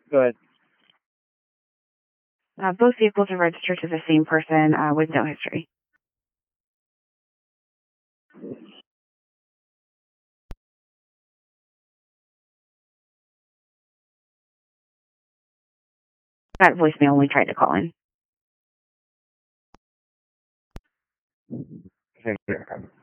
Go ahead. Both vehicles are registered to the same person with no history. That voicemail when we tried to call in. Same here.